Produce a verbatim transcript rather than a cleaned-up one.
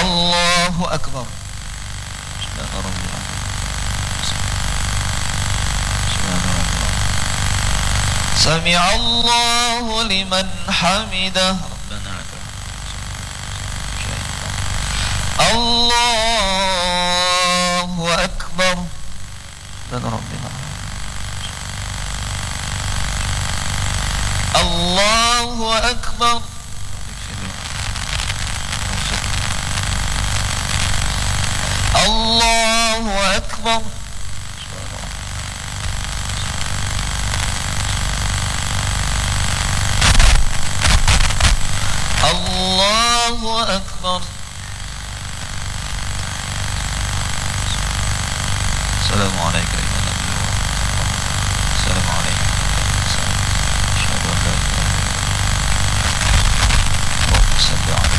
Allahu Akbar. Sami Allahu liman hamidah. Allahu Akbar. Dan Rabbina. Allahu Akbar. Allahu Akbar. Allahu Akbar. Assalamualaikum.